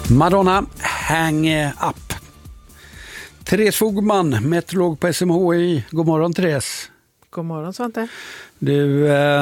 Madonna, Hang Up. Therese Fogman, meteorolog på SMHI. God morgon, Therese. God morgon, Svante. Du,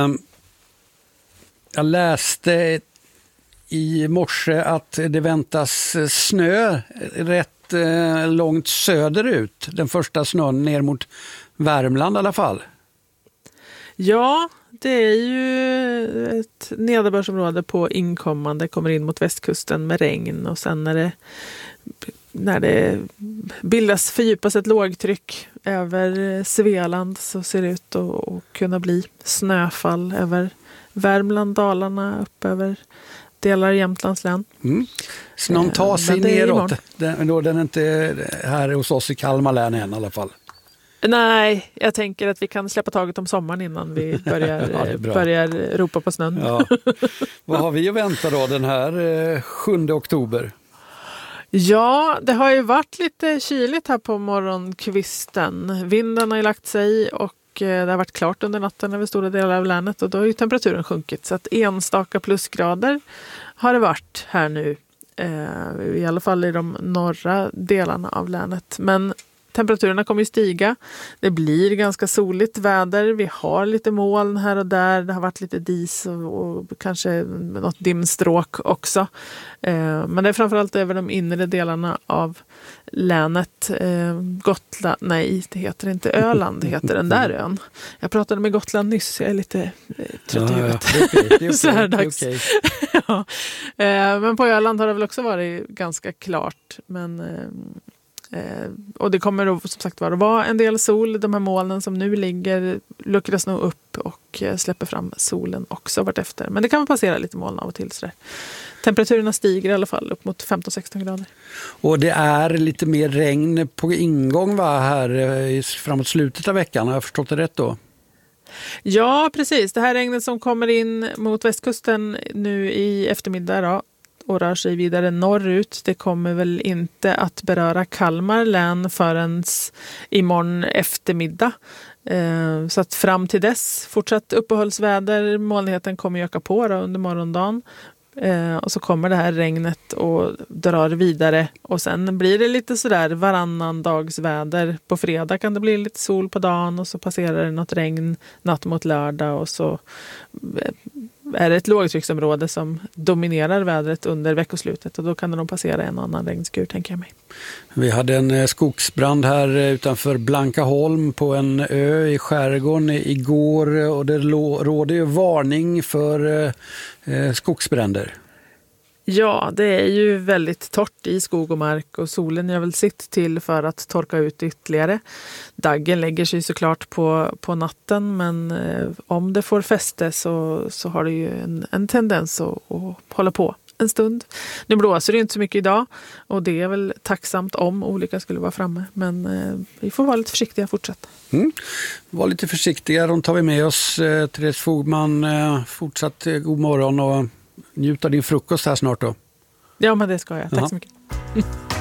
jag läste i morse att det väntas snö rätt långt söderut. Den första snön ner mot Värmland i alla fall. Ja, det är ju ett nederbördsområde på inkommande, kommer in mot västkusten med regn, och sen när det fördjupas ett lågtryck över Svealand så ser det ut att kunna bli snöfall över Värmland, Dalarna, upp över delar av Jämtlands län. Snön tar sig neråt. Den är inte här hos oss i Kalmar län än i alla fall. Nej, jag tänker att vi kan släppa taget om sommaren innan vi börjar ropa på snön. Ja. Vad har vi att vänta då den här 7 oktober? Ja, det har ju varit lite kyligt här på morgonkvisten. Vinden har ju lagt sig och det har varit klart under natten över stora delar av länet, och då har ju temperaturen sjunkit. Så att enstaka plusgrader har det varit här nu, i alla fall i de norra delarna av länet. Men temperaturerna kommer ju stiga. Det blir ganska soligt väder. Vi har lite moln här och där. Det har varit lite dis och kanske något dimstråk också. Men det är framförallt över de inre delarna av länet. Gotland, nej, det heter inte Öland, det heter den där ön. Jag pratade med Gotland nyss, jag är lite trött i huvudet. Det är så här okej. dags. Ja. Men på Öland har det väl också varit ganska klart. Och det kommer då, som sagt, vara en del sol. De här molnen som nu ligger luckras nog upp och släpper fram solen också vartefter. Men det kan passera lite moln av och till. Så där. Temperaturerna stiger i alla fall upp mot 15-16 grader. Och det är lite mer regn på ingång här framåt slutet av veckan. Har jag förstått det rätt då? Ja, precis. Det här regnet som kommer in mot västkusten nu i eftermiddag då, och rör sig vidare norrut. Det kommer väl inte att beröra Kalmar län förrän imorgon eftermiddag. Så att fram till dess fortsatt uppehållsväder. Molnigheten kommer öka på då under morgondagen. Och så kommer det här regnet och drar vidare. Och sen blir det lite sådär varannan dags väder. På fredag kan det bli lite sol på dagen, och så passerar det något regn natt mot lördag, och så är det ett lågtrycksområde som dominerar vädret under veckoslutet, och då kan det nog passera en annan regnskur, tänker jag mig. Vi hade en skogsbrand här utanför Blankaholm på en ö i skärgården igår, och det råder ju varning för skogsbränder. Ja, det är ju väldigt torrt i skog och mark, och solen gör väl sitt till för att torka ut ytterligare. Daggen lägger sig såklart på natten, men om det får fäste så har det ju en tendens att hålla på en stund. Nu blåser det inte så mycket idag, och det är väl tacksamt om olika skulle vara framme, men vi får vara lite försiktiga fortsatt. Var lite försiktiga, de tar vi med oss. Therese Fogman, fortsatt god morgon och njut av din frukost här snart då. Ja, men det ska jag. Tack så mycket.